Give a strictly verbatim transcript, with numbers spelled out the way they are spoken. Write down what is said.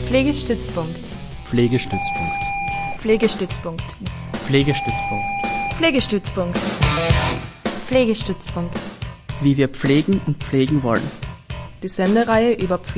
Pflegestützpunkt. Pflegestützpunkt. Pflegestützpunkt. Pflegestützpunkt. Pflegestützpunkt. Pflegestützpunkt. Wie wir pflegen und pflegen wollen. Die Sendereihe über